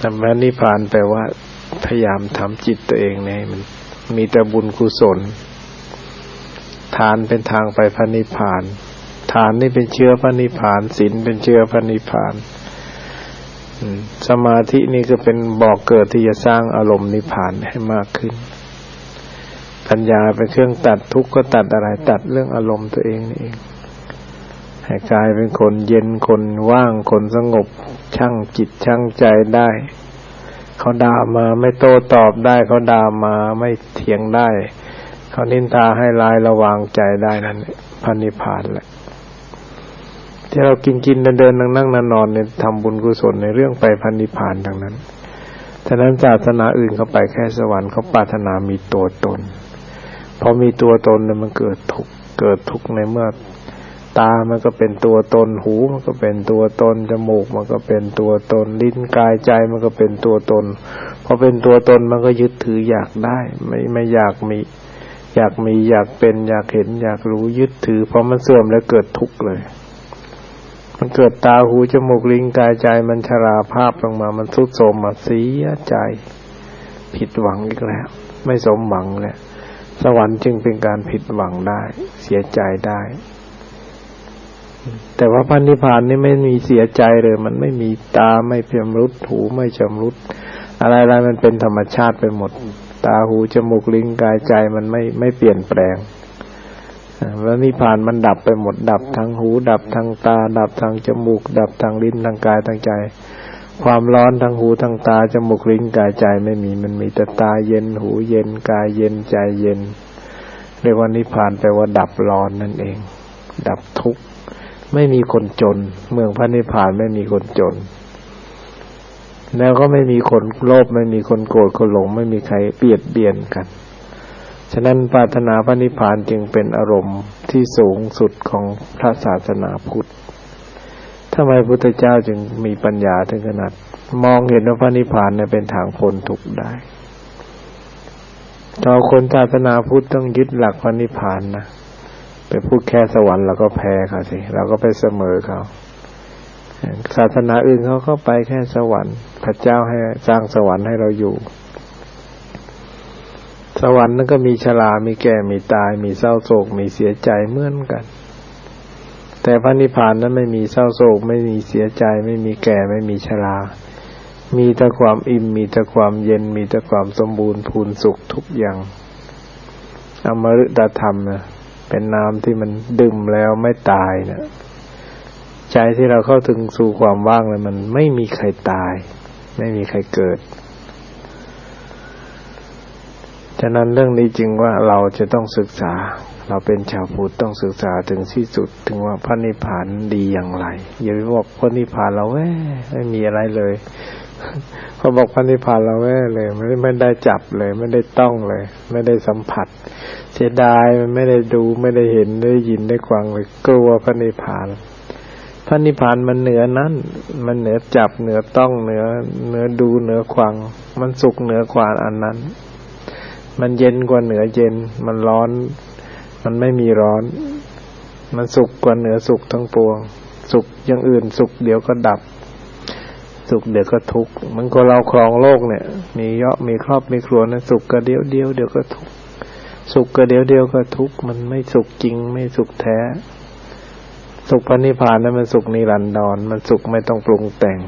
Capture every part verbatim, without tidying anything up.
พระนิพพานแปลว่าพยายามทำจิตตัวเองเนี่ยมันมีแต่บุญกุศลทานเป็นทางไปพระนิพพานทานนี่เป็นเชื้อพระนิพพานศีลเป็นเชื้อพระนิพพานสมาธินี่ก็เป็นบ่อกเกิดที่จะสร้างอารมณ์นิพพานให้มากขึ้นปัญญาเป็นเครื่องตัดทุกข์ก็ตัดอะไรตัดเรื่องอารมณ์ตัวเองนี่เองให้กลายเป็นคนเย็นคนว่างคนสงบชั่งจิตชั่งใจได้เขาด่ามาไม่โต้ตอบได้เขาด่ามาไม่เถียงได้เขานินทาให้ร้ายระวางใจได้นั่นพระนิพพานแหละที่เรากินกินเดินเดินนั่งนั่งนอนเนี่ยทำบุญกุศลในเรื่องไปพระนิพพานทั้งนั้นฉะนั้นศาสนาอื่นเขาไปแค่สวรรค์เขาปรารถนามีตัวตนพอมีตัวตนเนี่ยมันเกิดทุกข์เกิดทุกข์ในเมื่อตามันก็เป็นตัวตนหูมันก็เป็นตัวตนจมูกมันก็เป็นตัวตนลิ้นกายใจมันก็เป็นตัวตนพอเป็นตัวตนมันก็ยึดถืออยากได้ไม่ไม่อยากมีอยากมีอยากเป็นอยากเห็นอยากรู้ยึดถือพอมันเสื่อมแล้วเกิดทุกข์เลยมันเกิดตาหูจมูกลิ้นกายใจมันชราภาพลงมามันทรุดโทรมมาเสียใจผิดหวังอีกแล้วไม่สมหวังแล้วสวรรค์จึงเป็นการผิดหวังได้เสียใจได้แต่ว่าพระนิพพานนี่ไม่มีเสียใจเลยมันไม่มีตาไม่ชำรุดหูไม่ชำรุดอะไรๆมันเป็นธรรมชาติไปหมดตาหูจมูกลิ้นกายใจมันไม่ไม่เปลี่ยนแปลงแล้วนิพพานมันดับไปหมดดับทั้งหูดับทั้งตาดับทั้งจมูกดับทั้งลิ้นทั้งกายทั้งใจความร้อนทั้งหูทั้งตาจมูกลิ้นกายใจไม่มีมันมีแต่ตาเย็นหูเย็นกายเย็นใจเย็นเรียกว่านิพพานแปลว่าดับร้อนนั่นเองดับทุกข์ไม่มีคนจนเมืองพระนิพพานไม่มีคนจนแล้วก็ไม่มีคนโลภไม่มีคนโกรธคนหลงไม่มีใครเบียดเบียนกันฉะนั้นปรารถนาพระนิพพานจึงเป็นอารมณ์ที่สูงสุดของพระศาสนาพุทธทำไมพระพุทธเจ้าจึงมีปัญญาถึงขนาดมองเห็นว่าพระนิพพานเนี่ยเป็นทางพ้นทุกข์ได้เราคนศาสนาพุทธต้องยึดหลักพระนิพพานนะไปพูดแค่สวรรค์เราก็แพ้เขาสิเราก็ไปเสมอเขาศาสนาอื่นเขาก็ไปแค่สวรรค์พระเจ้าให้สร้างสวรรค์ให้เราอยู่สวรรค์นั้นก็มีชรามีแก่มีตายมีเศร้าโศกมีเสียใจเหมือนกันแต่พระนิพพานนั้นไม่มีเศร้าโศกไม่มีเสียใจไม่มีแก่ไม่มีชรามีแต่ความอิ่มมีแต่ความเย็นมีแต่ความสมบูรณ์พูนสุขทุกอย่างอมฤตธรรมนะเป็นน้ำที่มันดื่มแล้วไม่ตายนะใจที่เราเข้าถึงสู่ความว่างเลยมันไม่มีใครตายไม่มีใครเกิดฉะนั้นเรื่องนี้จึงว่าเราจะต้องศึกษาเราเป็นชาวพุทธต้องศึกษาถึงที่สุดถึงว่าพระนิพพานดีอย่างไรอย่าไปบอกพระนิพพานเราแว่ไม่มีอะไรเลยพอบอกพระนิพพานเราแว่เลยไม่ไม่ได้จับเลยไม่ได้ต้องเลยไม่ได้สัมผัสเสียดายมันไม่ได้ดูไม่ได้เห็นได้ยินได้ฟังเลยกลัวพระนิพพานพระนิพพานมันเหนือนั้นมันเหนือจับเหนือต้องเหนือเหนือดูเหนือฟังมันสุขเหนือกว่าอันนั้นมันเย็นกว่าเหนือเย็นมันร้อนมันไม่มีร้อนมันสุขกว่าเหนือสุขทั้งปวงสุขอย่างอื่นสุขเดี๋ยวก็ดับสุขเดี๋ยวก็ทุกข์มันก็เราครองโลกเนี่ยมีเยาะมีครอบมีครัวนะสุขก็เดียวเดียวเดี๋ยวก็ทุกข์สุขก็เดียวเดียวก็ทุกข์มันไม่สุขจริงไม่สุขแท้สุขพระนิพพานนั้นมันสุขนิรันดรมันสุขไม่ต้องปรุงแต่ง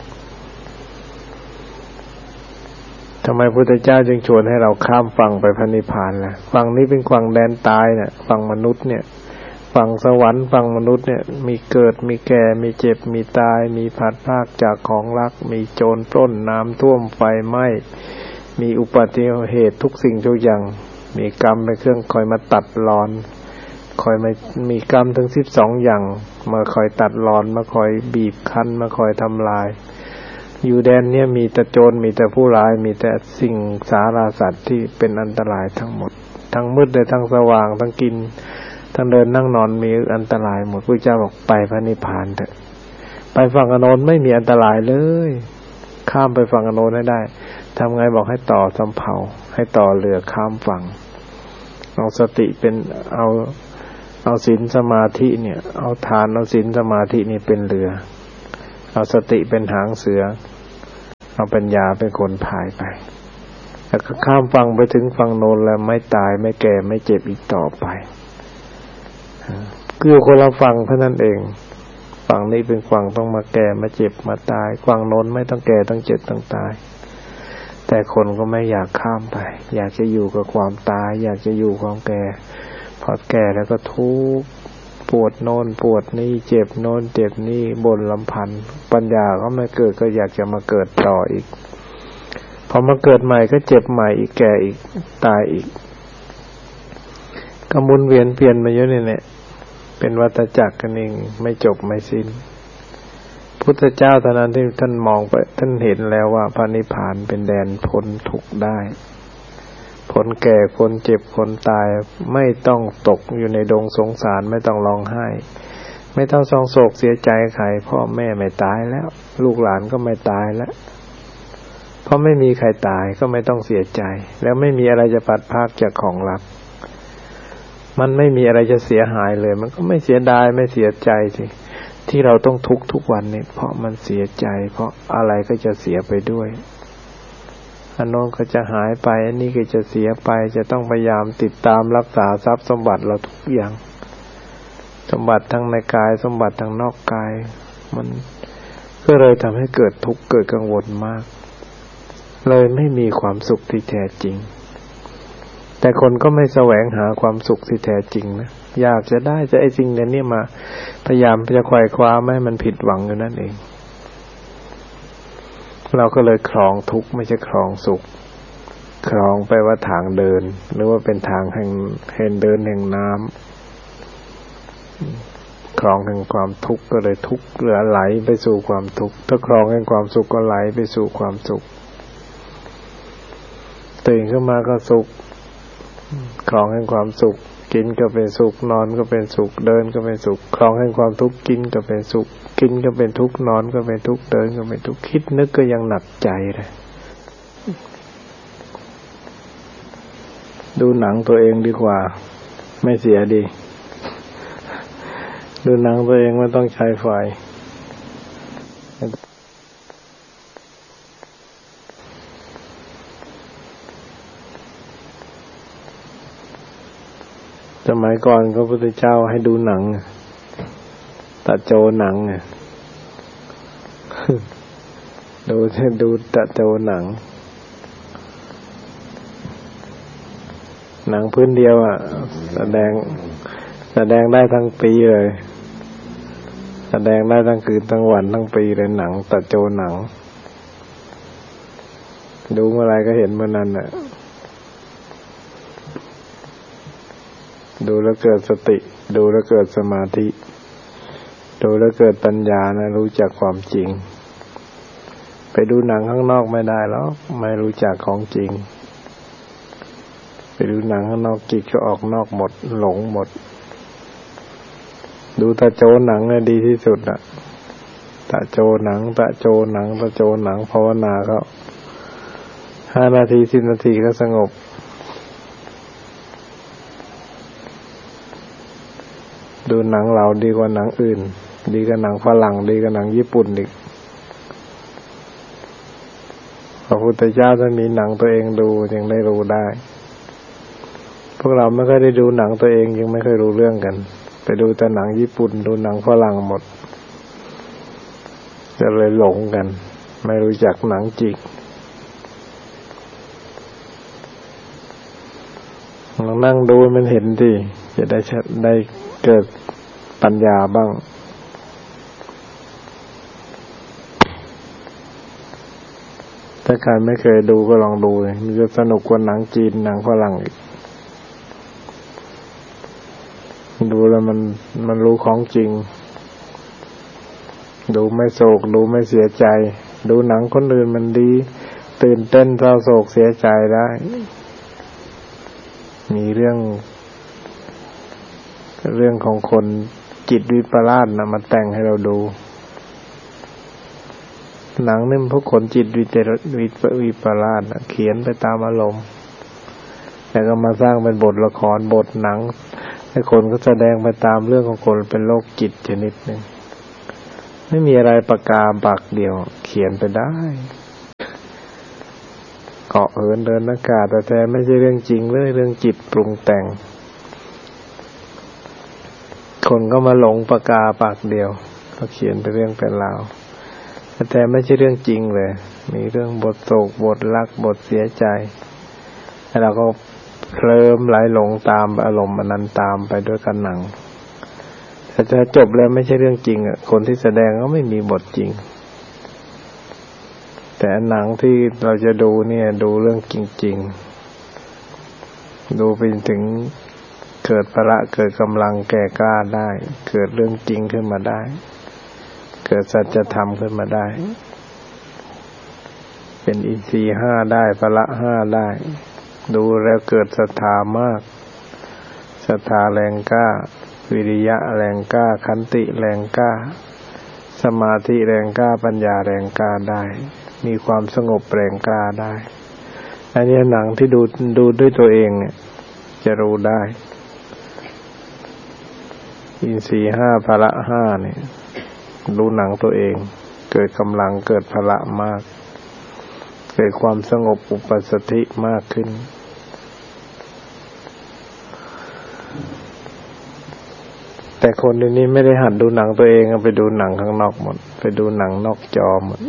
ทำไมพระพุทธเจ้าจึงชวนให้เราข้ามฝั่งไปพระนิพพานล่ะฝั่งนี้เป็นฝั่งแดนตายเนี่ยฝั่งมนุษย์เนี่ยฝั่งสวรรค์ฝั่งมนุษย์เนี่ยมีเกิดมีแก่มีเจ็บมีตายมีพัดพรากจากของรักมีโจรปล้นน้ำท่วมไฟไหม้มีอุบัติเหตุทุกสิ่งทุกอย่างมีกรรมเป็นเครื่องคอยมาตัดรอนคอยมามีกรรมถึงสิบสองอย่างมาคอยตัดรอนมาคอยบีบคั้นมาคอยทำลายอยู่แดนเนี้ยมีแต่โจรมีแต่ผู้ร้ายมีแต่สิ่งสาราสัตว์ที่เป็นอันตรายทั้งหมดทั้งมืดและทั้งสว่างทั้งกินทั้งเดินนั่งนอนมีอันตรายหมดพระเจ้าบอกไปพระนิพพานเถอะไปฝั่งอโนนไม่มีอันตรายเลยข้ามไปฝั่งอโนนให้ได้ทำไงบอกให้ต่อสำเภาให้ต่อเรือข้ามฝั่งเอาสติเป็นเอาเอาศีลสมาธิเนี่ยเอาทานเอาศีลสมาธินี่เป็นเรือเอาสติเป็นหางเสือเอาปัญญาเป็นคนพายไปแล้วก็ข้ามฝั่งไปถึงฝั่งโน้นแล้วไม่ตายไม่แก่ไม่เจ็บอีกต่อไปคือคนละฝั่งเท่านั้นเองฝั่งนี้เป็นฝั่งต้องมาแก่มาเจ็บมาตายฝั่งโน้นไม่ต้องแก่ต้องเจ็บต้องตายแต่คนก็ไม่อยากข้ามไปอยากจะอยู่กับความตายอยากจะอยู่ความแก่พอแก่แล้วก็ทุกข์ปวดโน่นปวดนี่เจ็บโน่นเจ็บนี่บ่นลำพันปัญญาก็ไม่เกิดก็อยากจะมาเกิดต่ออีกพอมาเกิดใหม่ก็เจ็บใหม่อีกแก่อีกตายอีกก็หมุนเวียนเปลี่ยนมาเยอะเนี่ยเนี่ยเป็นวัฏจักรกันเองไม่จบไม่สิ้นพุทธเจ้าเท่านั้นที่ท่านมองไปท่านเห็นแล้วว่าพระนิพพานเป็นแดนพ้นทุกข์ได้พ้นแก่พ้นเจ็บพ้นตายไม่ต้องตกอยู่ในดงสงสารไม่ต้องร้องไห้ไม่ต้องเศร้าโศกเสียใจใครพ่อแม่ไม่ตายแล้วลูกหลานก็ไม่ตายแล้วเพราะไม่มีใครตายก็ไม่ต้องเสียใจแล้วไม่มีอะไรจะปัดพรากจากของรักมันไม่มีอะไรจะเสียหายเลยมันก็ไม่เสียดายไม่เสียใจสิที่เราต้องทุกข์ทุกวันนี้เพราะมันเสียใจเพราะอะไรก็จะเสียไปด้วยอันโน้นก็จะหายไปอันนี้ก็จะเสียไปจะต้องพยายามติดตามรักษาทรัพย์สมบัติเราทุกอย่างสมบัติทั้งในกายสมบัติทั้งนอกกายมันก็เลยทำให้เกิดทุกข์เกิดกังวลมากเลยไม่มีความสุขที่แท้จริงแต่คนก็ไม่แสวงหาความสุขที่แท้จริงนะอยากจะได้จะไอ้สิ่งนี้มาพยายามจะไขว่คว้าไม่ให้มันผิดหวังอยู่นั่นเองเราก็เลยครองทุกข์ไม่ใช่ครองสุขครองไปว่าทางเดินหรือว่าเป็นทางแห่งแห่งเดินแห่งน้ำครองแห่งความทุกข์ก็เลยทุกข์เหลือไหลไปสู่ความทุกข์ถ้าครองแห่งความสุขก็ไหลไปสู่ความสุขตื่นขึ้นมาก็สุขครองแห่งความสุขกินก็เป็นสุขนอนก็เป็นสุขเดินก็เป็นสุขครองแห่งความทุกข์กินก็เป็นสุขกินก็เป็นทุกข์นอนก็เป็นทุกข์เดินก็เป็นทุกข์คิดนึกก็ยังหนักใจเลยดูหนังตัวเองดีกว่าไม่เสียดีดูหนังตัวเองไม่ต้องใช้ไฟสมัยก่อนพระพุทธเจ้าให้ดูหนังตะโจหนังเนี่ยดูดูตะโจหนังหนังพื้นเดียวอ่ะแสดงแสดงได้ทั้งปีเลยแสดงได้ทั้งคืนทั้งวันทั้งปีเลยหนังตะโจหนังดูเมื่อไรก็เห็นเมื่อนั้นน่ะดูแล้วเกิดสติดูแล้วเกิดสมาธิดูแล้วเกิดปัญญานะรู้จักความจริงไปดูหนังข้างนอกไม่ได้แล้วไม่รู้จักของจริงไปดูหนังข้างนอกจิตก็ออกนอกหมดหลงหมดดูตะโจหนังเนี่ยดีที่สุดอ่ะตะโจหนังตะโจหนังตะโจหนังภาวนาก็ห้านาทีสิบนาทีก็สงบดูหนังเราดีกว่าหนังอื่นดีกว่าหนังฝรั่งดีกว่าหนังญี่ปุ่นอีกพระพุทธเจ้าท่านมีหนังตัวเองดูยังได้รู้ได้พวกเราไม่ค่อยได้ดูหนังตัวเองยังไม่ค่อยรู้เรื่องกันไปดูแต่หนังญี่ปุ่นดูหนังฝรั่งหมดจะเลยหลงกันไม่รู้จักหนังจริงลองนั่งดูมันเห็นดิจะได้ได้เกิดปัญญาบ้างถ้าใครไม่เคยดูก็ลองดูมันจะสนุกกว่าหนังจีนหนังฝรั่งอีกดูแล้วมันมันรู้ของจริงดูไม่โศกดูไม่เสียใจดูหนังคนอื่นมันดีตื่นเต้นเศร้าโศกเสียใจได้มีเรื่องเรื่องของคนจิตวิปลาสนะมาแต่งให้เราดูหนังนี่พวกคนจิตวิวิปลาสนะเขียนไปตามอารมณ์แล้วก็มาสร้างเป็นบทละครบทหนังให้คนก็แสดงไปตามเรื่องของคนเป็นโรคจิตชนิดนึงไม่มีอะไรประกาบักเดียวเขียนไปได้เกาะเหินเดินอากาศแต่แท้ไม่ใช่เรื่องจริงเลยเรื่องจิตปรุงแต่งคนก็มาหลงปากกาปากเดียวเขาเขียนเป็นเรื่องเป็นราวแต่ไม่ใช่เรื่องจริงเลยมีเรื่องบทโศกบทรักบทเสียใจแล้วเราก็เคลิ้มไหลหลงตามอารมณ์อันนั้นตามไปด้วยกันหนังแต่จะจบแล้วไม่ใช่เรื่องจริงอ่ะคนที่แสดงก็ไม่มีบทจริงแต่หนังที่เราจะดูเนี่ยดูเรื่องจริงๆดูไปถึงเกิดพละเกิดกำลังแก่กล้าได้เกิดเรื่องจริงขึ้นมาได้เกิดสัจธรรมขึ้นมาได้เป็นอินทรีย์ห้าได้พละห้าได้ดูแล้วเกิดศรัทธามากศรัทธาแรงกล้าวิริยะแรงกล้าขันติแรงกล้าสมาธิแรงกล้าปัญญาแรงกล้าได้มีความสงบแรงกล้าได้อันนี้หนังที่ดูดูด้วยตัวเองเนี่ยจะรู้ได้อินทรีย์ห้าพละห้าเนี่ยดูหนังตัวเองเกิดกำลังเกิดพละมากเกิดความสงบอุปสติมากขึ้นแต่คนเดี๋ยวนี้ไม่ได้หัดดูหนังตัวเองไปดูหนังข้างนอกหมดไปดูหนังนอกจอหมด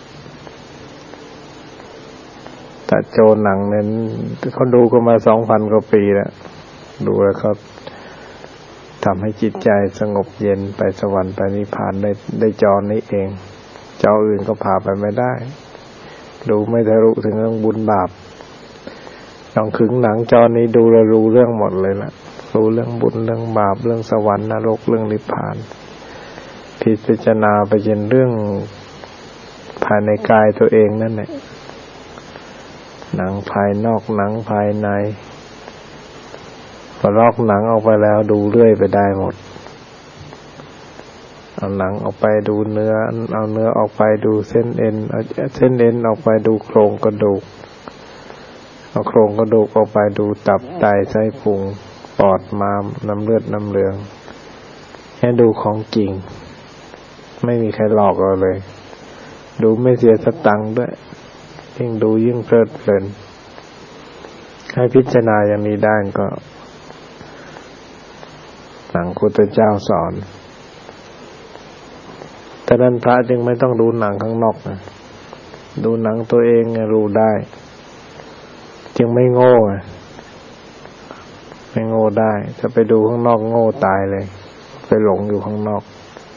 แต่โจรหนังนั้นเขาดูกันมา สองพัน กว่าปีแล้วดูแล้วเขาทำให้จิตใจสงบเย็นไปสวรรค์ไปนิพพานได้ได้จอนี้เองจออื่นก็พาไปไม่ได้ดูไม่ทะลุถึงเรื่องบุญบาปต้องขึงหนังจอนี้ดูแล้วรู้เรื่องหมดเลยล่ะรู้เรื่องบุญเรื่องบาปเรื่องสวรรค์นรกเรื่องนิพพานพิจารณาไปจนเรื่องภายในกายตัวเองนั่นแหละหนังภายนอกหนังภายในพอลอกหนังออกไปแล้วดูเรื่อยไปได้หมดเอาหนังออกไปดูเนื้อเอาเนื้อออกไปดูเส้นเอ็นเอาเส้นเอ็นออกไปดูโครงกระดูกเอาโครงกระดูกออกไปดูตับไตไส้พุงปอดม้ามน้ำเลือดน้ำเหลืองให้ดูของจริงไม่มีใครหลอกเราเลยดูไม่เสียสตังค์ด้วยยิ่งดูยิ่งเพลิดเพลินให้พิจารณาอย่างนี้ได้ก็หนังพุทธเจ้าสอนแต่นั้นพระจึงไม่ต้องดูหนังข้างนอกนะดูหนังตัวเองรู้ได้จึงไม่โง่ไม่โง่ได้ถ้าไปดูข้างนอกโง่ตายเลยไปหลงอยู่ข้างนอก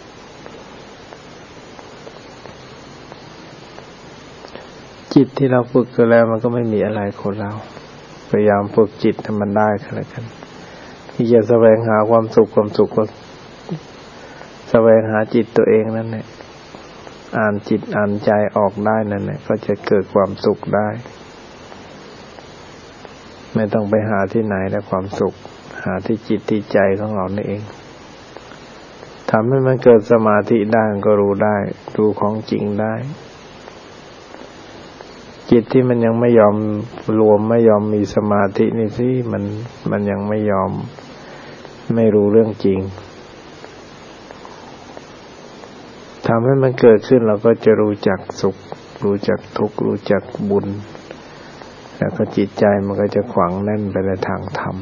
จิตที่เราฝึกกันแล้วมันก็ไม่มีอะไรคนเราพยายามฝึกจิตให้มันได้ก็แล้วกันที่จะแสวงหาความสุขความสุขก็แสวงหาจิตตัวเองนั่นแหละอ่านจิตอ่านใจออกได้นั่นแหละก็จะเกิดความสุขได้ไม่ต้องไปหาที่ไหนแล้วความสุขหาที่จิตที่ใจของเรานี่เองทำให้มันเกิดสมาธิได้ก็รู้ได้ดูของจริงได้จิตที่มันยังไม่ยอมรวมไม่ยอมมีสมาธินี่สิมันมันยังไม่ยอมไม่รู้เรื่องจริงทำให้มันเกิดขึ้นเราก็จะรู้จักสุขรู้จักทุกข์รู้จักบุญแล้วก็จิตใจมันก็จะขวางแน่นไปในทางธรรม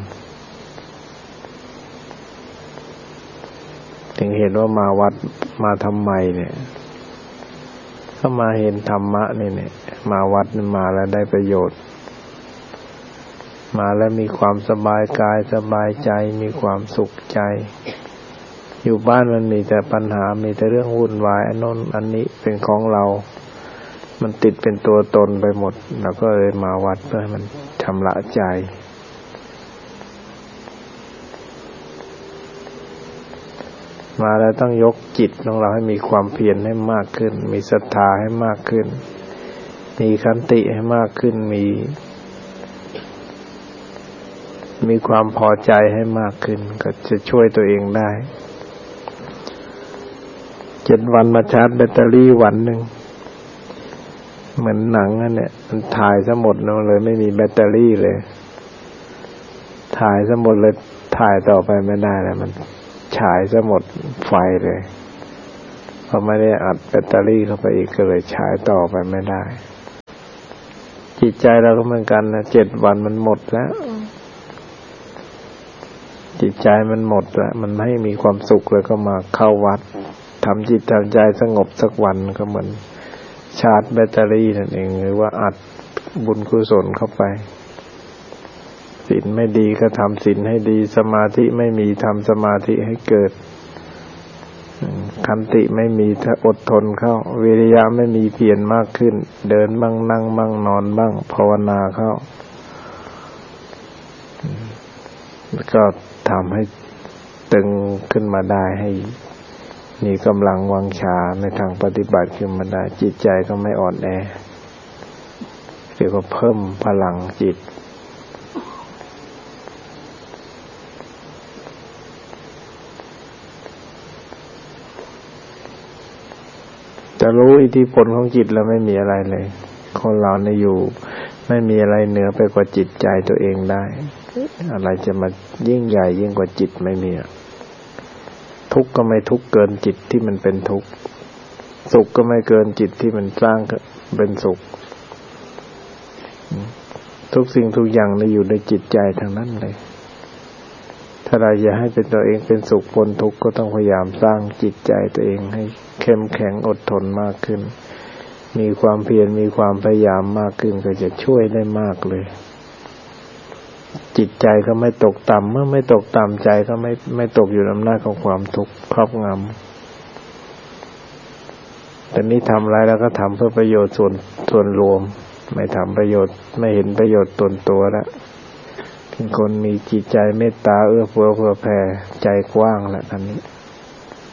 ถึงเห็นว่ามาวัดมาทำไมเนี่ยก็มาเห็นธรรมะนี่เนี่ยมาวัดมาแล้วได้ประโยชน์มาแล้วมีความสบายกายสบายใจมีความสุขใจอยู่บ้านมันมีแต่ปัญหามีแต่เรื่องวุ่นวายอันโน้นอันนี้เป็นของเรามันติดเป็นตัวตนไปหมดเราก็เลยมาวัดเพื่อให้มันชำระใจมาแล้วต้องยกจิตของเราให้มีความเพียรให้มากขึ้นมีศรัทธาให้มากขึ้นมีขันติให้มากขึ้นมีมีความพอใจให้มากขึ้นก็จะช่วยตัวเองได้เจ็ดวันมาชาร์จแบตเตอรี่วันหนึ่งเหมือนหนังนั่นแหละมันถ่ายซะหมดเลยไม่มีแบตเตอรี่เลยถ่ายซะหมดเลยถ่ายต่อไปไม่ได้แล้วมันฉายซะหมดไฟเลยพอไม่ได้อัดแบตเตอรี่เข้าไปอีกก็เลยฉายต่อไปไม่ได้จิตใจเราก็เหมือนกันนะเจ็ดวันมันหมดแล้วจิตใจมันหมดแล้วมันไม่มีความสุขเลยก็มาเข้าวัดทำจิตทำใจสงบสักวันก็เหมือนชาร์จแบตเตอรี่นั่นเองหรือว่าอัดบุญกุศลเข้าไปศีลไม่ดีก็ทำศีลให้ดีสมาธิไม่มีทำสมาธิให้เกิดขันติไม่มีถ้าอดทนเข้าวิริยะไม่มีเพียรมากขึ้นเดินบ้างนั่งบ้างนอนบ้างภาวนาเข้าแล้วก็ทำให้ตึงขึ้นมาได้ให้มีกำลังวังชาในทางปฏิบัติขึ้นมาได้จิตใจก็ไม่อ่อนแอเรียกว่าเพิ่มพลังจิตจะรู้อิทธิพลของจิตแล้วไม่มีอะไรเลยคนเราเนี่ยอยู่ไม่มีอะไรเหนือไปกว่าจิตใจตัวเองได้อะไรจะมายิ่งใหญ่ยิ่งกว่าจิตไม่มีทุกข์ก็ไม่ทุกข์เกินจิตที่มันเป็นทุกข์สุขก็ไม่เกินจิตที่มันสร้างเป็นสุขทุกสิ่งทุกอย่างนี่อยู่ในจิตใจทั้งนั้นเลยถ้าเราอยากให้เป็นตัวเองเป็นสุขพ้นทุกข์ก็ต้องพยายามสร้างจิตใจตัวเองให้เข้มแข็งอดทนมากขึ้นมีความเพียรมีความพยายามมากขึ้นก็จะช่วยได้มากเลยจิตใจก็ไม่ตกต่ำเมื่อไม่ตกต่ำใจก็ไม่ไม่ตกอยู่ในอำนาจของความทุกข์ครอบงำแต่นี้ทำอะไรแล้วก็ทำเพื่อประโยชน์ส่วนส่วนรวมไม่ทำประโยชน์ไม่เห็นประโยชน์ตนตัวแล้วเป็นคนมีจิตใจเมตตาเอื้อเฟื้อเผื่อแผ่ใจกว้างแหละท่านนี้